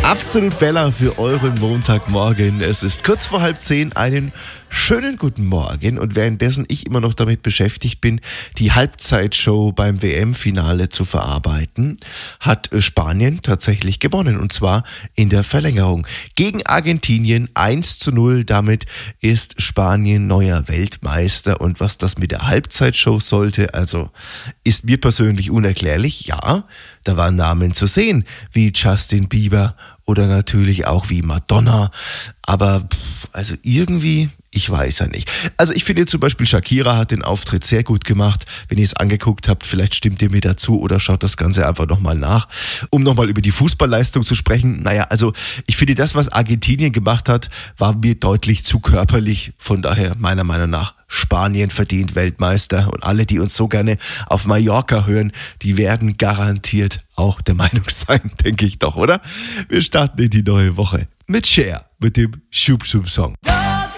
Absolut Bella für euren Montagmorgen. Es ist kurz vor 9:30, einen schönen guten Morgen. Und währenddessen ich immer noch damit beschäftigt bin, die Halbzeitshow beim WM-Finale zu verarbeiten, hat Spanien tatsächlich gewonnen. Und zwar in der Verlängerung. Gegen Argentinien 1:0. Damit ist Spanien neuer Weltmeister. Und was das mit der Halbzeitshow sollte, also ist mir persönlich unerklärlich. Ja, da waren Namen zu sehen, wie Justin Bieber oder natürlich auch wie Madonna. Aber also irgendwie, ich weiß ja nicht. Also ich finde zum Beispiel Shakira hat den Auftritt sehr gut gemacht. Wenn ihr es angeguckt habt, vielleicht stimmt ihr mir dazu oder schaut das Ganze einfach nochmal nach. Um nochmal über die Fußballleistung zu sprechen. Naja, also ich finde das, was Argentinien gemacht hat, war mir deutlich zu körperlich. Von daher meiner Meinung nach Spanien verdient Weltmeister. Und alle, die uns so gerne auf Mallorca hören, die werden garantiert auch der Meinung sein, denke ich doch, oder? Wir starten in die neue Woche mit Cher, mit dem Schub-Schub-Song.